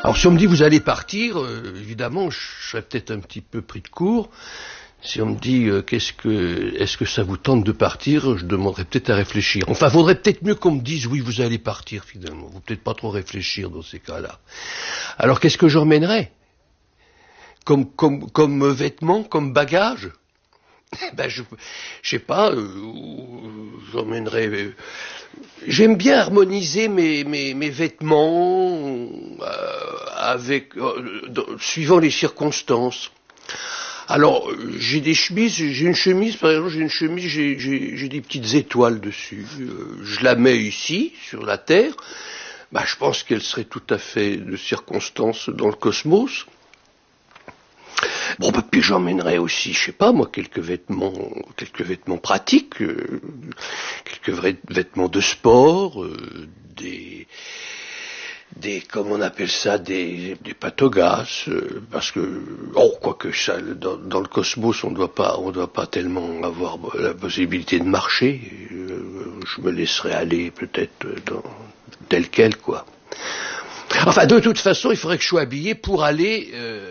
Alors si on me dit vous allez partir, évidemment je serais peut-être un petit peu pris de court. Si on me dit est-ce que ça vous tente de partir, je demanderais peut-être à réfléchir. Enfin, faudrait peut-être mieux qu'on me dise oui vous allez partir finalement. Faut peut-être pas trop réfléchir dans ces cas-là. Alors qu'est-ce que j'emmènerais comme vêtements, comme bagage? Ben je sais pas, j'emmènerais. J'aime bien harmoniser mes vêtements suivant les circonstances. Alors j'ai des chemises, par exemple, j'ai des petites étoiles dessus. Je la mets ici sur la terre. Ben, je pense qu'elle serait tout à fait de circonstance dans le cosmos. Bon, bah, puis j'emmènerais aussi, je sais pas moi, quelques vêtements pratiques, quelques vêtements de sport, comment on appelle ça, des patogas, parce que, quoique ça, dans le cosmos, on doit pas tellement avoir la possibilité de marcher. Je me laisserais aller peut-être tel quel, quoi. Enfin, de toute façon, il faudrait que je sois habillé pour aller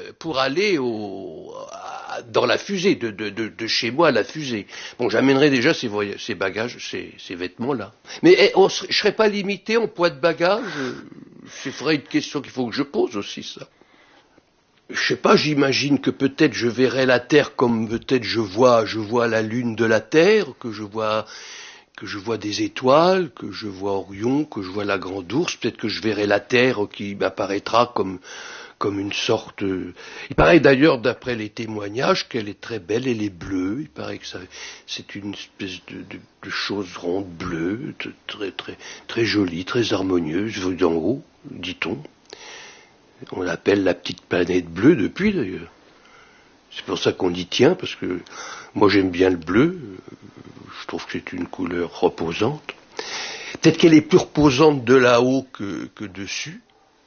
dans la fusée, de chez moi à la fusée. Bon, j'amènerai déjà ces bagages, ces vêtements-là. Mais je serais pas limité en poids de bagages. Ce serait une question qu'il faut que je pose aussi, ça. Je sais pas, j'imagine que peut-être je verrai la Terre comme peut-être je vois la Lune de la Terre, que je vois des étoiles, que je vois Orion, que je vois la Grande Ourse, peut-être que je verrai la Terre qui m'apparaîtra comme une sorte. Il paraît d'ailleurs, d'après les témoignages, qu'elle est très belle, elle est bleue. Il paraît que c'est une espèce de chose ronde bleue, très très très jolie, très harmonieuse, vue d'en haut, dit-on. On l'appelle la petite planète bleue depuis d'ailleurs. C'est pour ça qu'on y tient, parce que moi j'aime bien le bleu. Je trouve que c'est une couleur reposante. Peut-être qu'elle est plus reposante de là-haut que dessus.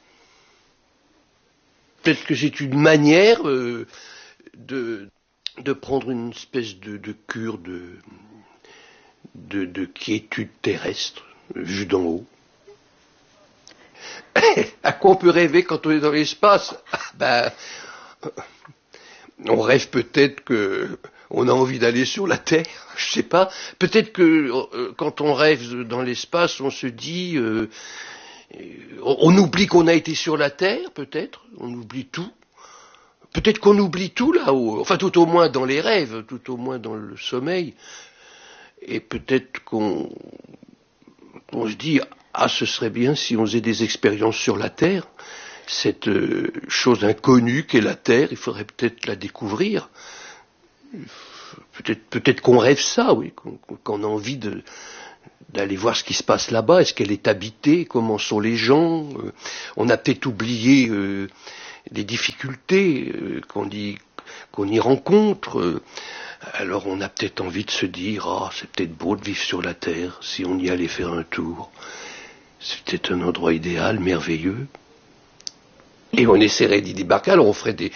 Peut-être que c'est une manière de prendre une espèce de cure de quiétude terrestre, vue d'en haut. À quoi on peut rêver quand on est dans l'espace? Ben, on rêve peut-être que on a envie d'aller sur la Terre, je sais pas. Peut-être que quand on rêve dans l'espace, on se dit, on oublie qu'on a été sur la Terre, peut-être. On oublie tout. Peut-être qu'on oublie tout là-haut. Enfin, tout au moins dans les rêves, tout au moins dans le sommeil. Et peut-être qu'on se dit, ce serait bien si on faisait des expériences sur la Terre. Cette chose inconnue qu'est la Terre, il faudrait peut-être la découvrir. Peut-être qu'on rêve ça, oui, qu'on a envie d'aller voir ce qui se passe là-bas. Est-ce qu'elle est habitée? Comment sont les gens? On a peut-être oublié les difficultés qu'on y rencontre. Alors on a peut-être envie de se dire, c'est peut-être beau de vivre sur la Terre, si on y allait faire un tour. C'est peut-être un endroit idéal, merveilleux. Et on essaierait d'y débarquer, alors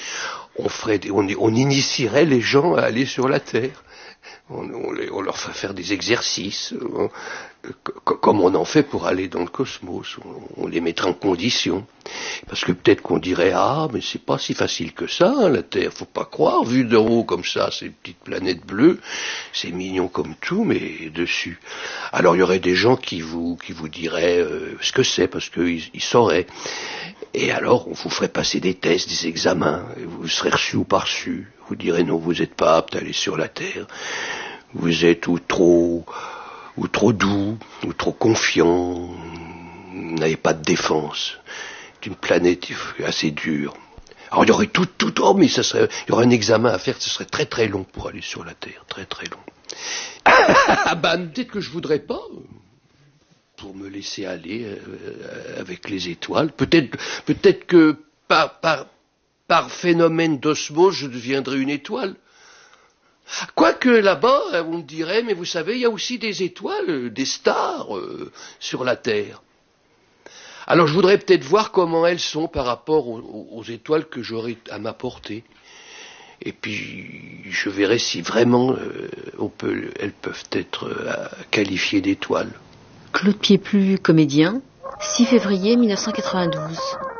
on initierait les gens à aller sur la Terre. On leur fait faire des exercices, comme on en fait pour aller dans le cosmos. On les mettrait en condition. Parce que peut-être qu'on dirait, mais c'est pas si facile que ça, la Terre, faut pas croire, vu d'en haut comme ça, ces petites planètes bleues, c'est mignon comme tout, mais dessus. Alors il y aurait des gens qui vous diraient ce que c'est, parce qu'ils sauraient. Et alors, on vous ferait passer des tests, des examens, et vous serez reçu ou pas reçu. Vous direz non, vous n'êtes pas apte à aller sur la Terre. Vous êtes ou trop doux, ou trop confiant. Vous n'avez pas de défense. C'est une planète assez dure. Alors il y aurait mais il y aurait un examen à faire, ce serait très très long pour aller sur la Terre, très très long. Peut-être que je voudrais pas. Pour me laisser aller avec les étoiles. Peut-être que par phénomène d'osmose, je deviendrai une étoile. Quoique là-bas, on me dirait, mais vous savez, il y a aussi des étoiles, des stars sur la Terre. Alors je voudrais peut-être voir comment elles sont par rapport aux étoiles que j'aurai à ma portée. Et puis je verrai si vraiment elles peuvent être qualifiées d'étoiles. Claude Pieplu, comédien, 6 février 1992.